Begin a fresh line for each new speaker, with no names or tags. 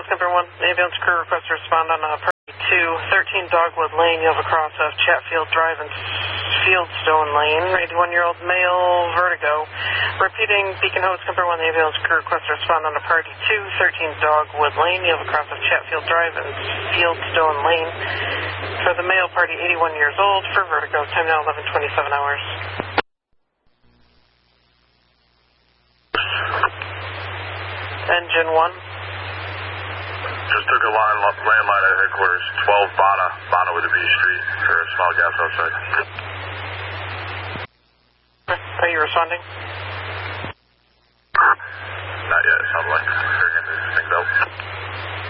Skipper 1, the ambulance crew request to respond on party 2, 13 Dogwood Lane. You have a cross of Chatfield Drive and Fieldstone Lane. 81-year-old male, vertigo. Repeating, Beacon Home Skipper 1, the ambulance crew request to respond on party 2, 13 Dogwood Lane. You have a cross of Chatfield Drive and Fieldstone Lane. For the male, party 81 years old, for vertigo. Time now 11:27 hours. Engine 1.
Just took a landline at headquarters, 12 Bana with a B Street for a small gas outside.
Are you responding?
Not yet, it sounds like. Figuring these things out.